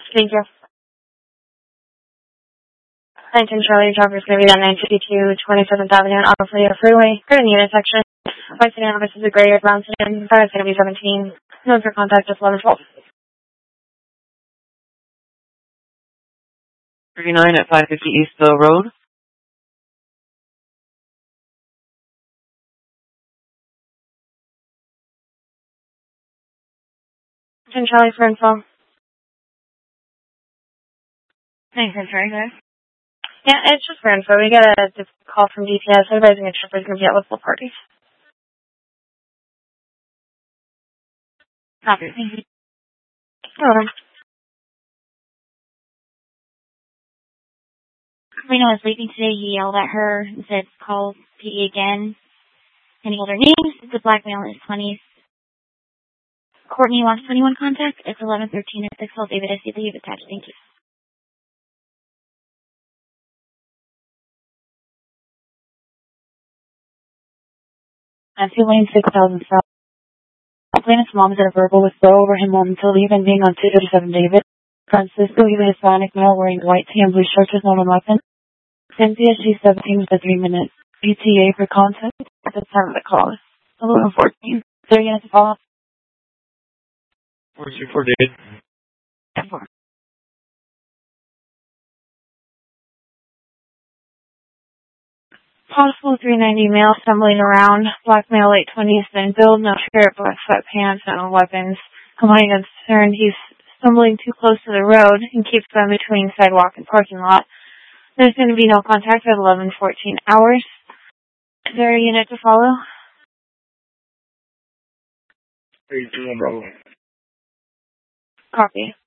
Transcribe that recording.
Thank you. 19 Charlie, driver is going to be on 952 27th Avenue and off the freeway. Good in the intersection. White sedan versus a gray brown sedan. Car is going to be 17. Note for contact is 1112. 39 at 550 Eastville Road. 10 Charlie for info. Thanks, I'm sorry, guys. Yeah, it's just for info. We got a call from DPS advising a tripper is going to be at local parties. Copy. Thank you. Oh. Reno was leaving today. He yelled at her and said, call PE again. And he told her names. It's a black male in his 20s. Courtney wants 21 contact. It's 1113 at 6 David. I see that you've attached. Thank you. I'm feeling 6,000 south. Plaintiff's mom is at a verbal withdrawal over him momentarily even being on 237 David. Francisco, he's a Hispanic male wearing white tee and blue shirts with no weapon. Cynthia, she's 17 with a 3-minute ETA for contact at the time of the call. 1114. They're going to follow up. 424 David. 4. Possible 390 male stumbling around. Black male, late 20s, thin build, no shirt, black sweatpants, no weapons. Complaint concerned he's stumbling too close to the road and keeps going between sidewalk and parking lot. There's going to be no contact at 11:14 hours. Is there a unit to follow? 321 Bravo. Copy.